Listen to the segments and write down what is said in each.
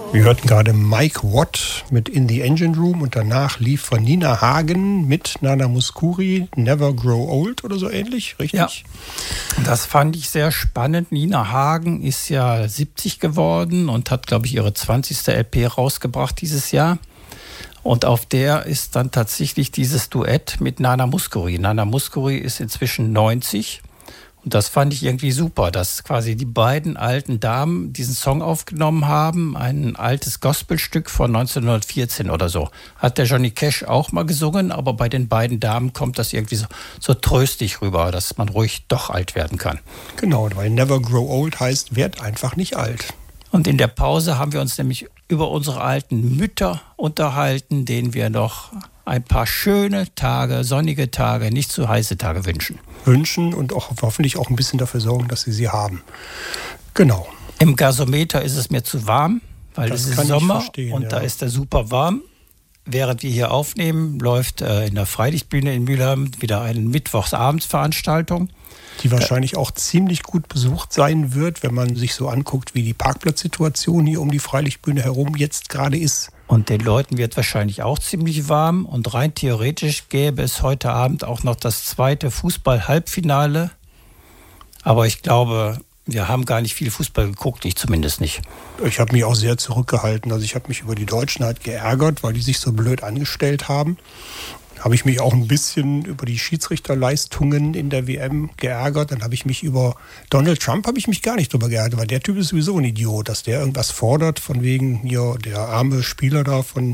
Wir hörten gerade Mike Watt mit In the Engine Room und danach lief von Nina Hagen mit Nana Mouskouri Never Grow Old oder so ähnlich, richtig? Ja, das fand ich sehr spannend. Nina Hagen ist ja 70 geworden und hat, glaube ich, ihre 20. LP rausgebracht dieses Jahr. Und auf der ist dann tatsächlich dieses Duett mit Nana Mouskouri. Nana Mouskouri ist inzwischen 90. Und das fand ich irgendwie super, dass quasi die beiden alten Damen diesen Song aufgenommen haben. Ein altes Gospelstück von 1914 oder so. Hat der Johnny Cash auch mal gesungen, aber bei den beiden Damen kommt das irgendwie so tröstlich rüber, dass man ruhig doch alt werden kann. Genau, weil Never Grow Old heißt, werd einfach nicht alt. Und in der Pause haben wir uns nämlich über unsere alten Mütter unterhalten, denen wir noch ein paar schöne Tage, sonnige Tage, nicht zu heiße Tage wünschen. Und auch hoffentlich auch ein bisschen dafür sorgen, dass sie haben. Genau. Im Gasometer ist es mir zu warm, weil es ist Sommer und ja. Da ist er super warm. Während wir hier aufnehmen, läuft in der Freilichtbühne in Mülheim wieder eine Mittwochsabendsveranstaltung. Die wahrscheinlich auch ziemlich gut besucht sein wird, wenn man sich so anguckt, wie die Parkplatzsituation hier um die Freilichtbühne herum jetzt gerade ist. Und den Leuten wird wahrscheinlich auch ziemlich warm. Und rein theoretisch gäbe es heute Abend auch noch das zweite Fußball-Halbfinale. Aber ich glaube, wir haben gar nicht viel Fußball geguckt, ich zumindest nicht. Ich habe mich auch sehr zurückgehalten. Also ich habe mich über die Deutschen halt geärgert, weil die sich so blöd angestellt haben. Habe ich mich auch ein bisschen über die Schiedsrichterleistungen in der WM geärgert. Dann habe ich mich über Donald Trump gar nicht drüber geärgert, weil der Typ ist sowieso ein Idiot, dass der irgendwas fordert, von wegen hier der arme Spieler da von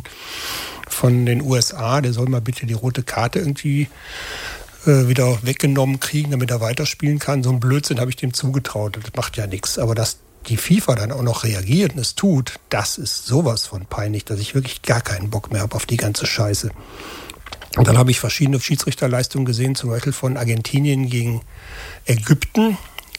den USA, der soll mal bitte die rote Karte irgendwie wieder weggenommen kriegen, damit er weiterspielen kann. So ein Blödsinn habe ich dem zugetraut. Das macht ja nichts. Aber dass die FIFA dann auch noch reagiert und es tut, das ist sowas von peinlich, dass ich wirklich gar keinen Bock mehr habe auf die ganze Scheiße. Und dann habe ich verschiedene Schiedsrichterleistungen gesehen, zum Beispiel von Argentinien gegen Ägypten.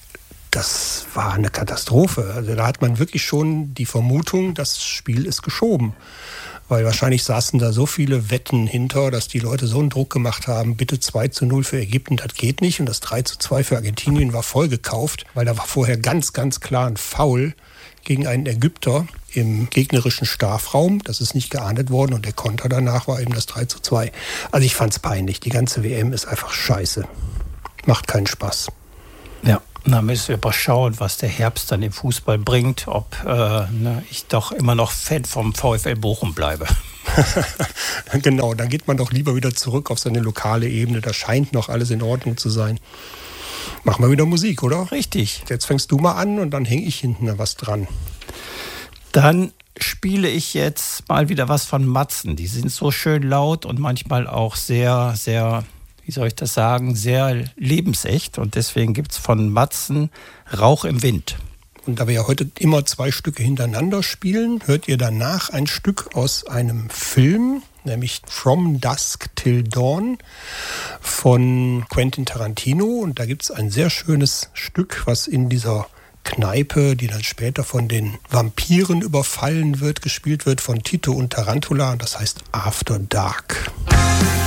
Das war eine Katastrophe. Also da hat man wirklich schon die Vermutung, das Spiel ist geschoben. Weil wahrscheinlich saßen da so viele Wetten hinter, dass die Leute so einen Druck gemacht haben, bitte 2:0 für Ägypten, das geht nicht. Und das 3:2 für Argentinien war voll gekauft, weil da war vorher ganz, ganz klar ein Foul gegen einen Ägypter im gegnerischen Strafraum. Das ist nicht geahndet worden und der Konter danach war eben das 3:2. Also ich fand's peinlich. Die ganze WM ist einfach scheiße. Macht keinen Spaß. Ja, da müssen wir mal schauen, was der Herbst dann im Fußball bringt, ob ich doch immer noch Fan vom VfL Bochum bleibe. Genau, dann geht man doch lieber wieder zurück auf seine lokale Ebene. Da scheint noch alles in Ordnung zu sein. Machen wir wieder Musik, oder? Richtig. Jetzt fängst du mal an und dann hänge ich hinten was dran. Dann spiele ich jetzt mal wieder was von Matzen. Die sind so schön laut und manchmal auch sehr, sehr, wie soll ich das sagen, sehr lebensecht. Und deswegen gibt es von Matzen Rauch im Wind. Und da wir ja heute immer 2 Stücke hintereinander spielen, hört ihr danach ein Stück aus einem Film, nämlich From Dusk Till Dawn von Quentin Tarantino. Und da gibt es ein sehr schönes Stück, was in dieser Kneipe, die dann später von den Vampiren überfallen wird, gespielt wird von Tito und Tarantula. Das heißt After Dark.